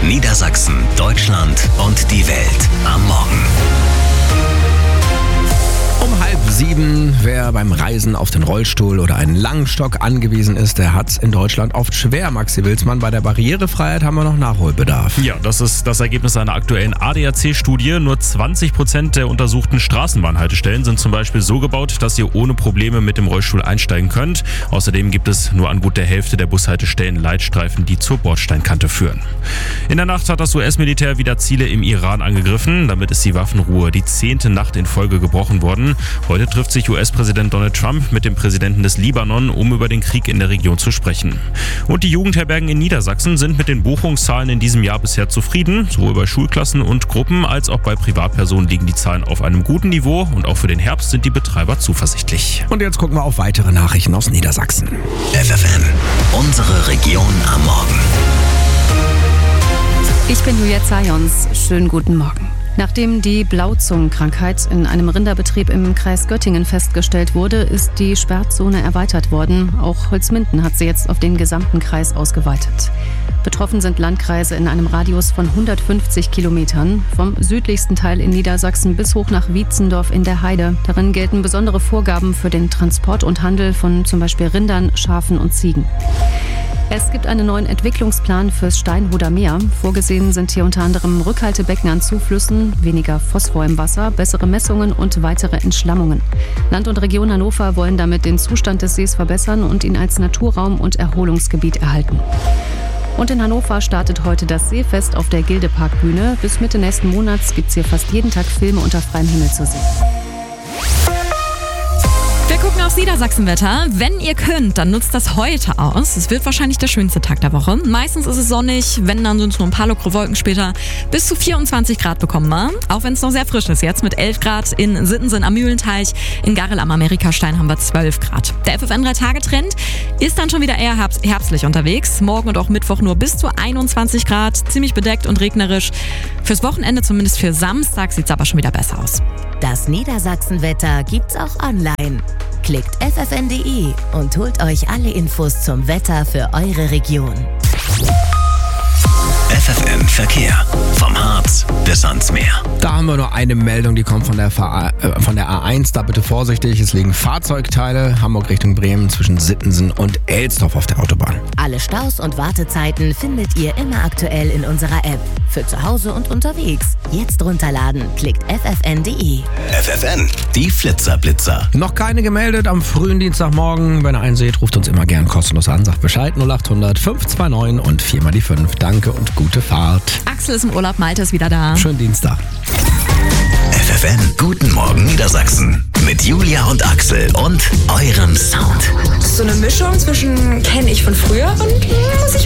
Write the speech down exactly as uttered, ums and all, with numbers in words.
Niedersachsen, Deutschland und die Welt am Morgen. Um halb sieben, wer beim Reisen auf den Rollstuhl oder einen Langstock angewiesen ist, der hat's in Deutschland oft schwer, Maxi Wilsmann. Bei der Barrierefreiheit haben wir noch Nachholbedarf. Ja, das ist das Ergebnis einer aktuellen A D A C-Studie. Nur zwanzig Prozent der untersuchten Straßenbahnhaltestellen sind zum Beispiel so gebaut, dass ihr ohne Probleme mit dem Rollstuhl einsteigen könnt. Außerdem gibt es nur an gut der Hälfte der Bushaltestellen Leitstreifen, die zur Bordsteinkante führen. In der Nacht hat das U S-Militär wieder Ziele im Iran angegriffen. Damit ist die Waffenruhe die zehnte Nacht in Folge gebrochen worden. Heute trifft sich U S-Präsident Donald Trump mit dem Präsidenten des Libanon, um über den Krieg in der Region zu sprechen. Und die Jugendherbergen in Niedersachsen sind mit den Buchungszahlen in diesem Jahr bisher zufrieden. Sowohl bei Schulklassen und Gruppen als auch bei Privatpersonen liegen die Zahlen auf einem guten Niveau. Und auch für den Herbst sind die Betreiber zuversichtlich. Und jetzt gucken wir auf weitere Nachrichten aus Niedersachsen. F F N, unsere Region am Morgen. Ich bin Julia Zajons. Schönen guten Morgen. Nachdem die Blauzungenkrankheit in einem Rinderbetrieb im Kreis Göttingen festgestellt wurde, ist die Sperrzone erweitert worden. Auch Holzminden hat sie jetzt auf den gesamten Kreis ausgeweitet. Betroffen sind Landkreise in einem Radius von hundertfünfzig Kilometern, vom südlichsten Teil in Niedersachsen bis hoch nach Wietzendorf in der Heide. Darin gelten besondere Vorgaben für den Transport und Handel von zum Beispiel Rindern, Schafen und Ziegen. Es gibt einen neuen Entwicklungsplan fürs Steinhuder Meer. Vorgesehen sind hier unter anderem Rückhaltebecken an Zuflüssen, weniger Phosphor im Wasser, bessere Messungen und weitere Entschlammungen. Land und Region Hannover wollen damit den Zustand des Sees verbessern und ihn als Naturraum und Erholungsgebiet erhalten. Und in Hannover startet heute das Seefest auf der Gildeparkbühne. Bis Mitte nächsten Monats gibt es hier fast jeden Tag Filme unter freiem Himmel zu sehen. Wir gucken aufs Niedersachsenwetter. Wenn ihr könnt, dann nutzt das heute aus. Es wird wahrscheinlich der schönste Tag der Woche. Meistens ist es sonnig, wenn, dann sind es nur ein paar lockere Wolken später. Bis zu vierundzwanzig Grad bekommen wir. Auch wenn es noch sehr frisch ist jetzt mit elf Grad in Sittensen am Mühlenteich. In Garrel am Amerikastein haben wir zwölf Grad. Der F F N drei Tage Trend ist dann schon wieder eher herbst- herbstlich unterwegs. Morgen und auch Mittwoch nur bis zu einundzwanzig Grad. Ziemlich bedeckt und regnerisch. Fürs Wochenende, zumindest für Samstag, sieht es aber schon wieder besser aus. Das Niedersachsenwetter gibt's auch online. Klickt f f n punkt d e und holt euch alle Infos zum Wetter für eure Region. F F N Verkehr. Vom Harz bis ans Meer. Da haben wir nur eine Meldung, die kommt von der, Ver- äh, von der A eins. Da bitte vorsichtig, es liegen Fahrzeugteile Hamburg Richtung Bremen zwischen Sittensen und Elsdorf auf der Autobahn. Alle Staus und Wartezeiten findet ihr immer aktuell in unserer App. Für zu Hause und unterwegs. Jetzt runterladen. Klickt f f n punkt d e. F F N, die Flitzerblitzer. Noch keine gemeldet am frühen Dienstagmorgen. Wenn ihr einen seht, ruft uns immer gern kostenlos an. Sagt Bescheid null acht hundert fünf zwei neun und vier mal die fünf. Danke und gute Fahrt. Axel ist im Urlaub, Malte ist wieder da. Schönen Dienstag. F F N, guten Morgen Niedersachsen. Mit Julia und Axel und eurem Sound. So eine Mischung zwischen kenne ich von früher und muss ich